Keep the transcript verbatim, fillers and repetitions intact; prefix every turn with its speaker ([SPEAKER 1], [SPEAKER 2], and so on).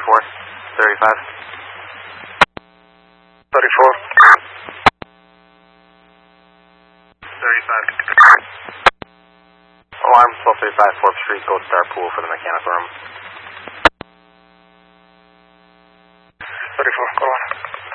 [SPEAKER 1] thirty-four, thirty-five.
[SPEAKER 2] thirty-four.
[SPEAKER 1] thirty-five. Alarm twelve thirty-five, fourth Street, Gold Star Pool for the mechanical room.
[SPEAKER 2] thirty-four, go on.